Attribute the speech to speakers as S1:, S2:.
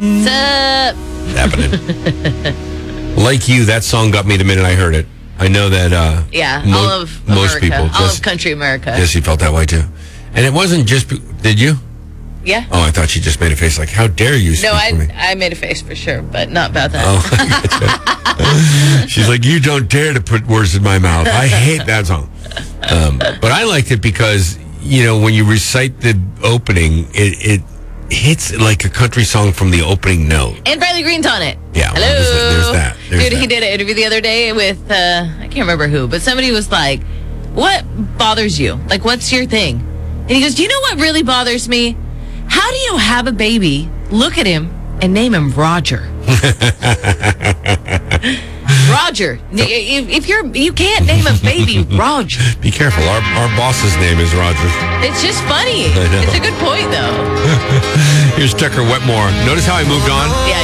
S1: Sup?
S2: Happening. Like you, that song got me the minute I heard it. I know that
S1: all of
S2: most
S1: America,
S2: people.
S1: all of country America.
S2: Jesse felt that way too. And it wasn't just, did you?
S1: Yeah.
S2: Oh, I thought she just made a face like, how dare you speak for me?
S1: I made a face for sure, but not about that.
S2: Oh, she's like, you don't dare to put words in my mouth. I hate that song. But I liked it because, when you recite the opening, it hits like a country song from the opening note.
S1: And Bradley Green's on it.
S2: Yeah.
S1: Hello.
S2: Well, there's that.
S1: Dude, he did an interview the other day with, I can't remember who, but somebody was like, what bothers you? Like, what's your thing? And he goes, do you know what really bothers me? How do you have a baby, look at him, and name him Roger? Roger. If you can't name a baby Roger.
S2: Be careful. Our boss's name is Roger.
S1: It's just funny. It's a good point, though.
S2: Here's Tucker Wetmore. Notice how I moved on?
S1: Yeah.